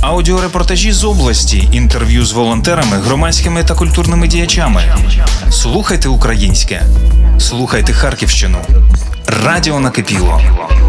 Аудіорепортажі з області, інтерв'ю з волонтерами, громадськими та культурними діячами. Слухайте українське. Слухайте Харківщину. Радіо Накипіло.